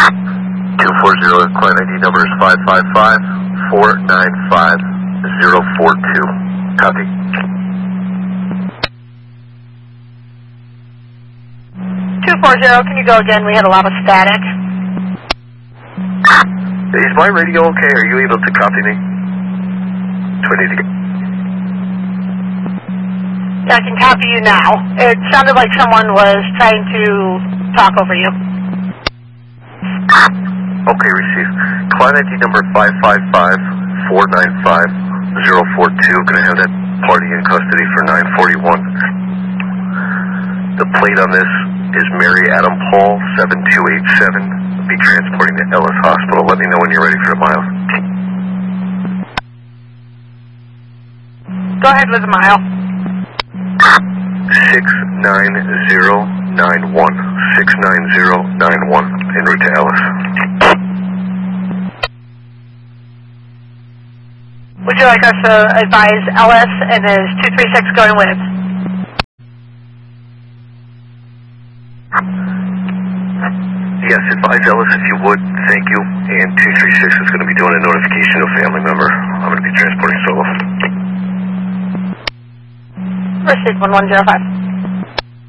240, client ID number is 555-495-042. Copy. 240, can you go again? We had a lot of static. Is my radio okay? Are you able to copy me? Do I need to get... Yeah, I can copy you now. It sounded like someone was trying to talk over you. Okay, received. Client ID number 555-495-042. Can I have that party in custody for 941? The plate on this is Mary Adam Paul 7287. Be transporting to Ellis Hospital. Let me know when you're ready for the miles. Go ahead with the mile. 69091. 69091 en route to Ellis. Would you like us to advise Ellis and is 236 going with? Yes, advise Ellis if you would. Thank you. And 236 is going to be doing a notification to a family member. I'm going to be transporting solo. Receive 1105.